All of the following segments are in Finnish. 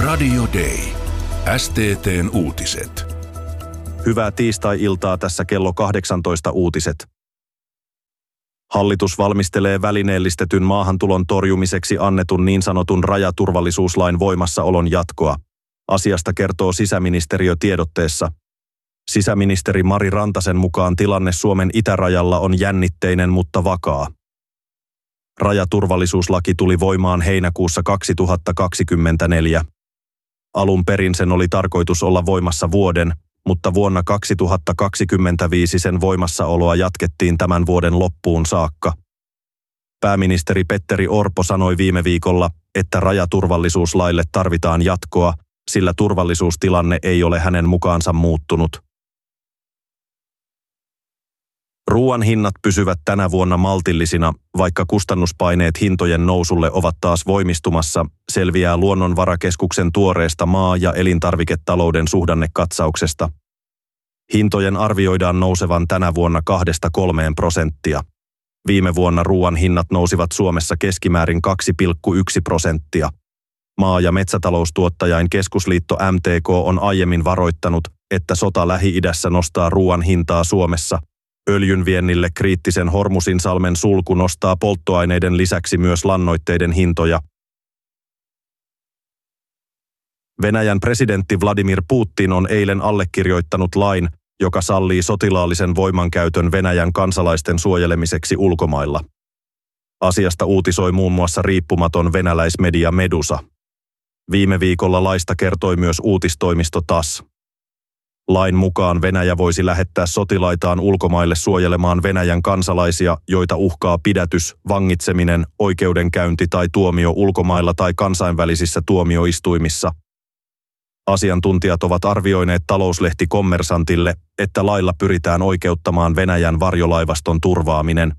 Radio Day. STT:n uutiset. Hyvää tiistai-iltaa, tässä kello 18 uutiset. Hallitus valmistelee välineellistetyn maahantulon torjumiseksi annetun niin sanotun rajaturvallisuuslain voimassaolon jatkoa. Asiasta kertoo sisäministeriö tiedotteessa. Sisäministeri Mari Rantasen mukaan tilanne Suomen itärajalla on jännitteinen, mutta vakaa. Rajaturvallisuuslaki tuli voimaan heinäkuussa 2024. Alun perin sen oli tarkoitus olla voimassa vuoden, mutta vuonna 2025 sen voimassaoloa jatkettiin tämän vuoden loppuun saakka. Pääministeri Petteri Orpo sanoi viime viikolla, että rajaturvallisuuslaille tarvitaan jatkoa, sillä turvallisuustilanne ei ole hänen mukaansa muuttunut. Ruoan hinnat pysyvät tänä vuonna maltillisina, vaikka kustannuspaineet hintojen nousulle ovat taas voimistumassa, selviää Luonnonvarakeskuksen tuoreesta maa- ja elintarviketalouden suhdannekatsauksesta. Hintojen arvioidaan nousevan tänä vuonna 2–3%. Viime vuonna ruoan hinnat nousivat Suomessa keskimäärin 2,1%. Maa- ja metsätaloustuottajain keskusliitto MTK on aiemmin varoittanut, että sota Lähi-idässä nostaa ruoan hintaa Suomessa. Öljyn viennille kriittisen Hormuzinsalmen sulku nostaa polttoaineiden lisäksi myös lannoitteiden hintoja. Venäjän presidentti Vladimir Putin on eilen allekirjoittanut lain, joka sallii sotilaallisen voimankäytön Venäjän kansalaisten suojelemiseksi ulkomailla. Asiasta uutisoi muun muassa riippumaton venäläismedia Medusa. Viime viikolla laista kertoi myös uutistoimisto TASS. Lain mukaan Venäjä voisi lähettää sotilaitaan ulkomaille suojelemaan Venäjän kansalaisia, joita uhkaa pidätys, vangitseminen, oikeudenkäynti tai tuomio ulkomailla tai kansainvälisissä tuomioistuimissa. Asiantuntijat ovat arvioineet talouslehti Kommersantille, että lailla pyritään oikeuttamaan Venäjän varjolaivaston turvaaminen.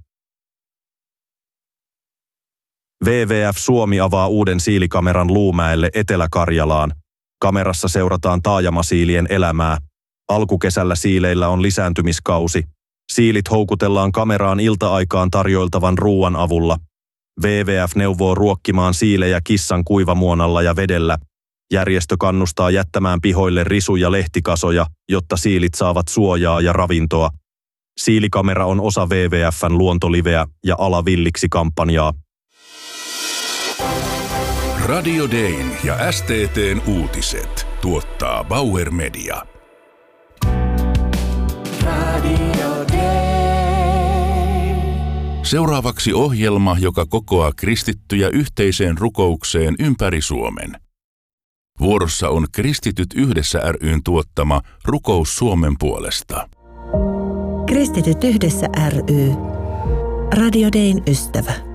WWF Suomi avaa uuden siilikameran Luumäelle Etelä-Karjalaan. Kamerassa seurataan taajamasiilien elämää. Alkukesällä siileillä on lisääntymiskausi. Siilit houkutellaan kameraan ilta-aikaan tarjoiltavan ruuan avulla. WWF neuvoo ruokkimaan siilejä kissan kuivamuonalla ja vedellä. Järjestö kannustaa jättämään pihoille risu- ja lehtikasoja, jotta siilit saavat suojaa ja ravintoa. Siilikamera on osa WWF:n luontoliveä ja Ala villiksi -kampanjaa. Radio Dayn ja STT:n uutiset tuottaa Bauer Media. Radio Day. Seuraavaksi ohjelma, joka kokoaa kristittyjä yhteiseen rukoukseen ympäri Suomen. Vuorossa on Kristityt yhdessä ry:n tuottama Rukous Suomen puolesta. Kristityt yhdessä ry. Radio Dayn ystävä.